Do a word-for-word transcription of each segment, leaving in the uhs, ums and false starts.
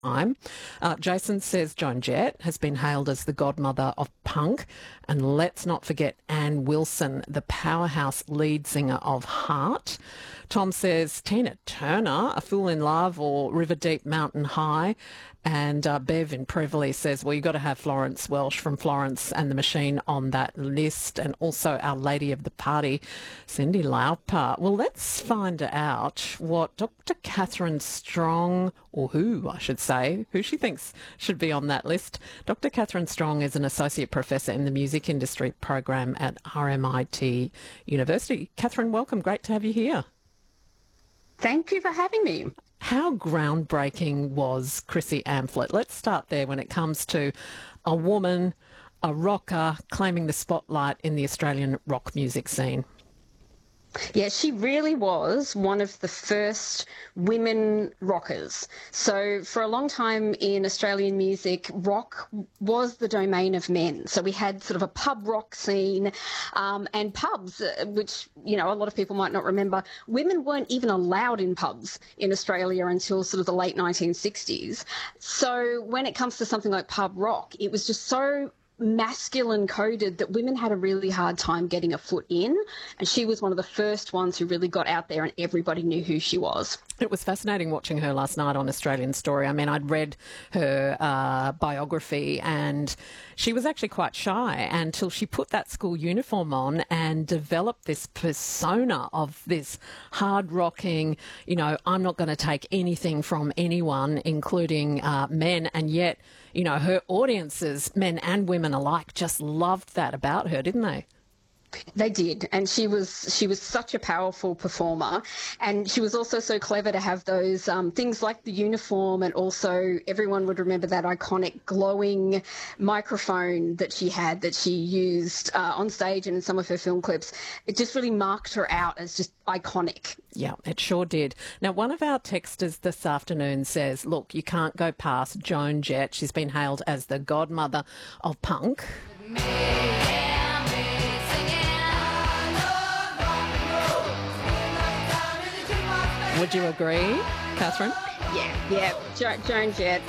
time. Uh, Jason says Joan Jett has been hailed as the godmother of punk. And let's not forget Ann Wilson, the powerhouse lead singer of Heart. Tom says Tina Turner, A Fool in Love or River Deep Mountain High. And uh, Bev in Preveley says, well, you've got to have Florence Welsh from Florence and the Machine on that list. And also Our Lady of the Party, Cyndi Lauper. Well, let's find out what Doctor Catherine Strong, or who, I should say, who she thinks should be on that list. Doctor Catherine Strong is an associate professor in the music industry program at R M I T University. Catherine, welcome. Great to have you here. Thank you for having me. How groundbreaking was Chrissy Amphlett? Let's start there when it comes to a woman, a rocker, claiming the spotlight in the Australian rock music scene. Yeah, she really was one of the first women rockers. So for a long time in Australian music, rock was the domain of men. So we had sort of a pub rock scene um, and pubs, uh, which, you know, a lot of people might not remember. Women weren't even allowed in pubs in Australia until sort of the late nineteen sixties. So when it comes to something like pub rock, it was just so masculine coded that women had a really hard time getting a foot in, and she was one of the first ones who really got out there and everybody knew who she was. It was fascinating watching her last night on Australian Story. I mean, I'd read her uh, biography and she was actually quite shy until she put that school uniform on and developed this persona of this hard-rocking, you know, I'm not going to take anything from anyone, including uh, men, and yet, you know, her audiences, men and women alike, just loved that about her, didn't they? They did, and she was she was such a powerful performer, and she was also so clever to have those um, things like the uniform, and also everyone would remember that iconic glowing microphone that she had that she used uh, on stage and in some of her film clips. It just really marked her out as just iconic. Yeah, it sure did. Now, one of our texters this afternoon says, look, you can't go past Joan Jett. She's been hailed as the godmother of punk. Would you agree, Catherine? Yeah, yeah. Jo- Joan Jett.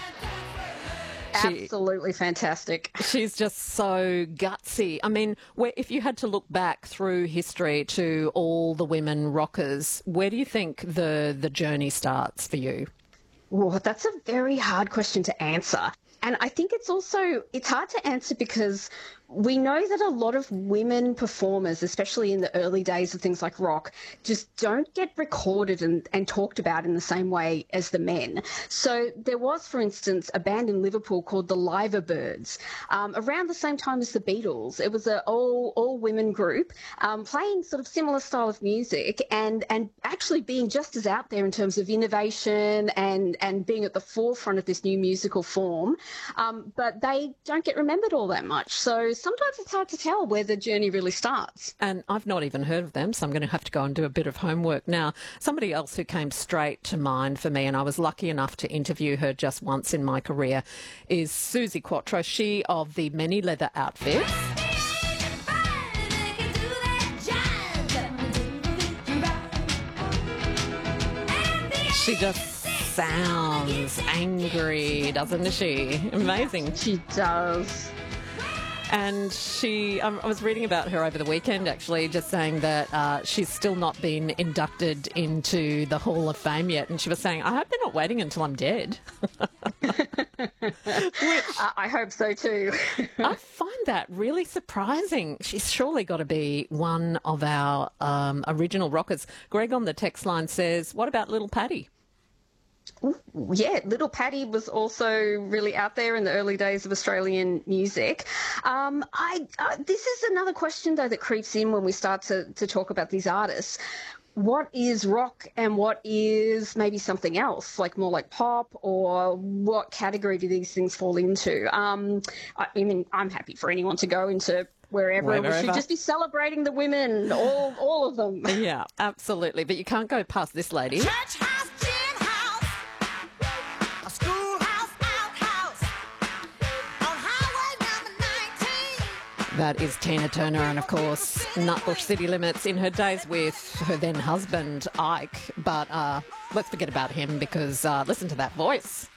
She, Absolutely fantastic. She's just so gutsy. I mean, where, if you had to look back through history to all the women rockers, where do you think the, the journey starts for you? Well, that's a very hard question to answer. And I think it's also, it's hard to answer because we know that a lot of women performers, especially in the early days of things like rock, just don't get recorded and, and talked about in the same way as the men. So there was, for instance, a band in Liverpool called the Liverbirds, um, around the same time as the Beatles. It was an all, all women group um, playing sort of similar style of music and, and actually being just as out there in terms of innovation and, and being at the forefront of this new musical form. Um, but they don't get remembered all that much. So sometimes it's hard to tell where the journey really starts. And I've not even heard of them, so I'm going to have to go and do a bit of homework. Now, somebody else who came straight to mind for me, and I was lucky enough to interview her just once in my career, is Suzi Quatro, she of the Many Leather Outfits. She just sounds angry, doesn't she? Amazing. She does. And she, um, I was reading about her over the weekend, actually, just saying that uh, she's still not been inducted into the Hall of Fame yet. And she was saying, I hope they're not waiting until I'm dead. Which, uh, I hope so too. I find that really surprising. She's surely got to be one of our um, original rockers. Greg on the text line says, what about Little Patty? Yeah, Little Patty was also really out there in the early days of Australian music. Um, I uh, this is another question, though, that creeps in when we start to, to talk about these artists. What is rock and what is maybe something else, like more like pop, or what category do these things fall into? Um, I, I mean, I'm happy for anyone to go into wherever. Wherever. We should just be celebrating the women, all all of them. Yeah, absolutely. But you can't go past this lady. Church house, gym house, a schoolhouse, outhouse, on highway number nineteen. That is Tina Turner, and of course Nutbush City Limits in her days with her then husband Ike. But uh, let's forget about him because uh, listen to that voice.